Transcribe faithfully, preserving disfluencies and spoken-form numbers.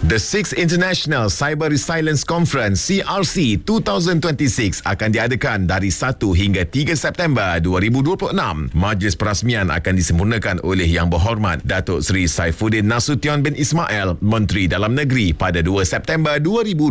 The Sixth International Cyber Resilience Conference C R C dua ribu dua puluh enam akan diadakan dari satu hingga tiga September dua ribu dua puluh enam. Majlis perasmian akan disempurnakan oleh Yang Berhormat Datuk Seri Saifuddin Nasution bin Ismail, Menteri Dalam Negeri pada dua September dua ribu dua puluh enam.